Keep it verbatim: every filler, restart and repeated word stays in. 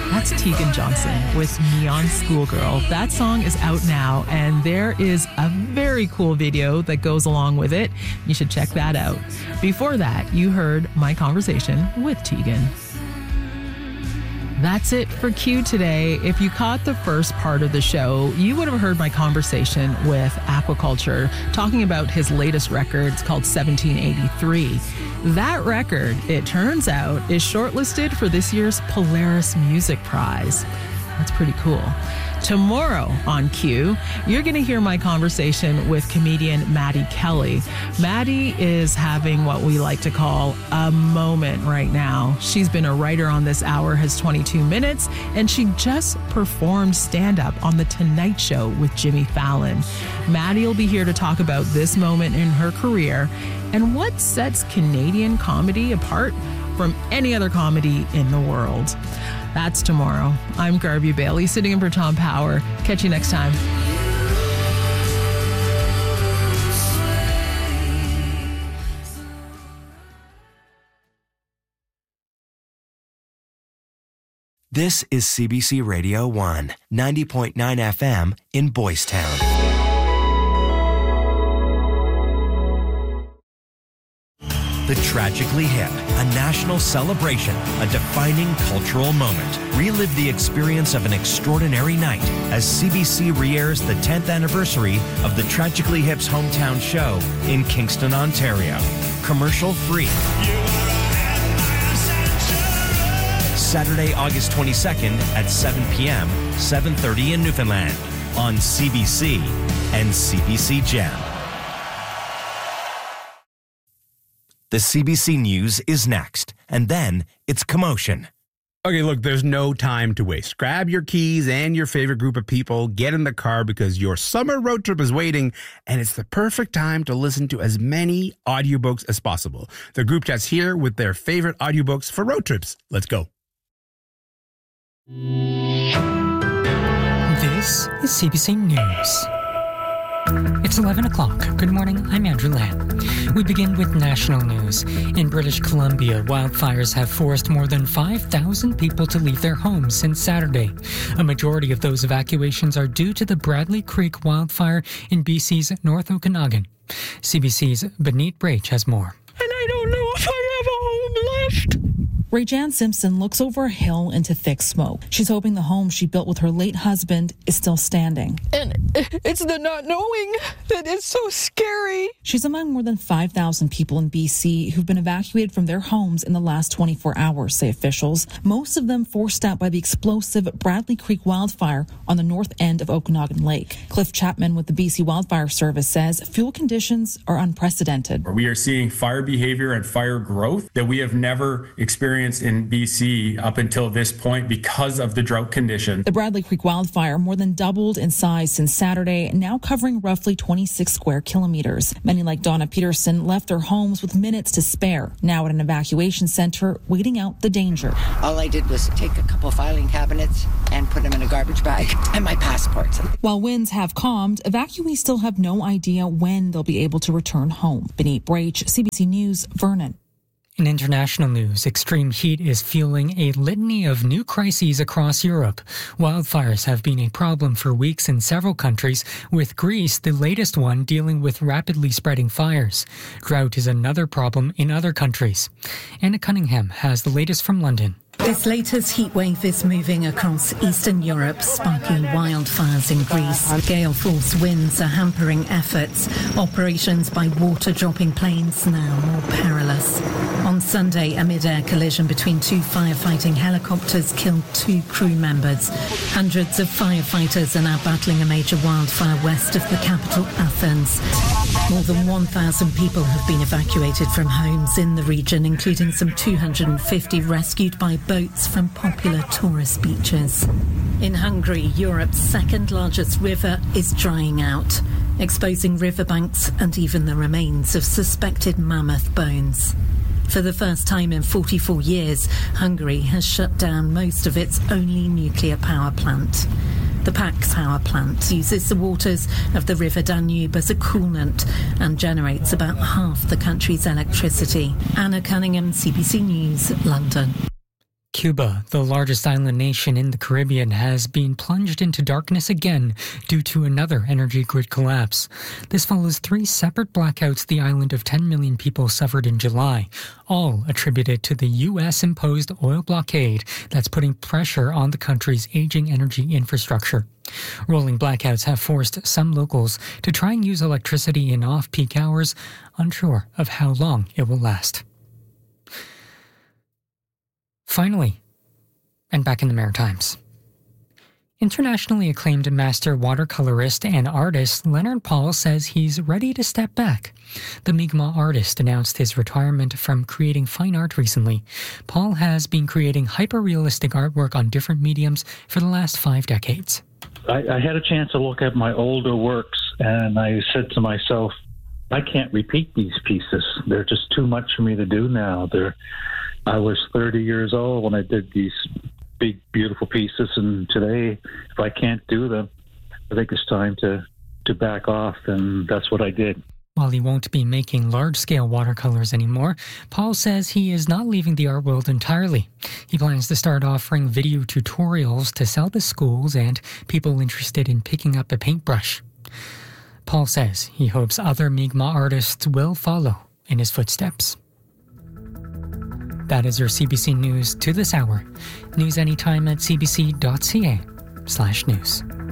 That's Tegan Johnson with Neon Schoolgirl. That song is out now, and there is a very cool video that goes along with it. You should check that out. Before that, you heard my conversation with Tegan. That's it for Q today. If you caught the first part of the show, you would have heard my conversation with Aquaculture talking about his latest record. It's called seventeen eighty-three. That record, it turns out, is shortlisted for this year's Polaris Music Prize. That's pretty cool. Tomorrow on Q, you're going to hear my conversation with comedian Maddie Kelly. Maddie is having what we like to call a moment right now. She's been a writer on This Hour Has twenty-two minutes, and she just performed stand-up on The Tonight Show with Jimmy Fallon. Maddie will be here to talk about this moment in her career and what sets Canadian comedy apart from any other comedy in the world. That's tomorrow. I'm Garby Bailey, sitting in for Tom Power. Catch you next time. This is C B C Radio one, ninety point nine F M in Boys Town. The Tragically Hip, a national celebration, a defining cultural moment. Relive the experience of an extraordinary night as C B C re-airs the tenth anniversary of the Tragically Hip's hometown show in Kingston, Ontario. Commercial free. Saturday, August twenty-second at seven p.m., seven thirty in Newfoundland on C B C and C B C Gem. The C B C News is next, and then it's Commotion. Okay, look, there's no time to waste. Grab your keys and your favorite group of people, get in the car because your summer road trip is waiting, and it's the perfect time to listen to as many audiobooks as possible. The group chat's here with their favorite audiobooks for road trips. Let's go. This is C B C News. It's eleven o'clock. Good morning, I'm Andrew Lamb. We begin with national news. In British Columbia, wildfires have forced more than five thousand people to leave their homes since Saturday. A majority of those evacuations are due to the Bradley Creek wildfire in B C's North Okanagan. C B C's Benit Brach has more. And I don't know if I have a home left. Ray-Jan Simpson looks over a hill into thick smoke. She's hoping the home she built with her late husband is still standing. And it's the not knowing that is so scary. She's among more than five thousand people in B C who've been evacuated from their homes in the last twenty-four hours, say officials. Most of them forced out by the explosive Bradley Creek wildfire on the north end of Okanagan Lake. Cliff Chapman with the B C Wildfire Service says fuel conditions are unprecedented. We are seeing fire behavior and fire growth that we have never experienced in B C up until this point because of the drought condition. The Bradley Creek wildfire more than doubled in size since Saturday, now covering roughly twenty-six square kilometers. Many like Donna Peterson left their homes with minutes to spare, now at an evacuation center waiting out the danger. All I did was take a couple filing cabinets and put them in a garbage bag and my passports. While winds have calmed, evacuees still have no idea when they'll be able to return home. Benit Brach, C B C News, Vernon. In international news, extreme heat is fueling a litany of new crises across Europe. Wildfires have been a problem for weeks in several countries, with Greece the latest one dealing with rapidly spreading fires. Drought is another problem in other countries. Anna Cunningham has the latest from London. This latest heatwave is moving across Eastern Europe, sparking wildfires in Greece. Gale-force winds are hampering efforts. Operations by water-dropping planes now more perilous. On Sunday, a mid-air collision between two firefighting helicopters killed two crew members. Hundreds of firefighters are now battling a major wildfire west of the capital, Athens. More than one thousand people have been evacuated from homes in the region, including some two hundred fifty rescued by boats from popular tourist beaches. In Hungary, Europe's second largest river is drying out, exposing riverbanks and even the remains of suspected mammoth bones. For the first time in forty-four years, Hungary has shut down most of its only nuclear power plant. The Pax power plant uses the waters of the River Danube as a coolant and generates about half the country's electricity. Anna Cunningham, C B C News, London. Cuba, the largest island nation in the Caribbean, has been plunged into darkness again due to another energy grid collapse. This follows three separate blackouts the island of ten million people suffered in July, all attributed to the U S-imposed oil blockade that's putting pressure on the country's aging energy infrastructure. Rolling blackouts have forced some locals to try and use electricity in off-peak hours, unsure of how long it will last. Finally, and back in the Maritimes. Internationally acclaimed master watercolorist and artist Leonard Paul says he's ready to step back. The Mi'kmaq artist announced his retirement from creating fine art recently. Paul has been creating hyper-realistic artwork on different mediums for the last five decades. I, I had a chance to look at my older works, and I said to myself, I can't repeat these pieces. They're just too much for me to do now. They're I was thirty years old when I did these big, beautiful pieces, and today, if I can't do them, I think it's time to, to back off, and that's what I did. While he won't be making large-scale watercolors anymore, Paul says he is not leaving the art world entirely. He plans to start offering video tutorials to sell to schools and people interested in picking up a paintbrush. Paul says he hopes other Mi'kmaq artists will follow in his footsteps. That is your C B C News to this hour. News anytime at cbc.ca slash news.